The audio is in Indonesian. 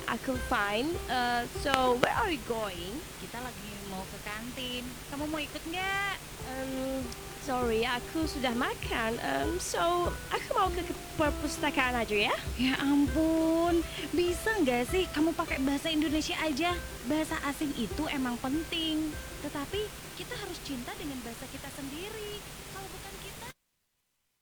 Aku fine. So where are we going? Kita lagi mau ke kantin. Kamu mau ikut nggak? Um, Sorry, aku sudah makan. So aku mau ke perpustakaan aja ya. Ya ampun, bisa nggak sih kamu pakai bahasa Indonesia aja? Bahasa asing itu emang penting. Tetapi kita harus cinta dengan bahasa kita sendiri. Kalau bukan kita,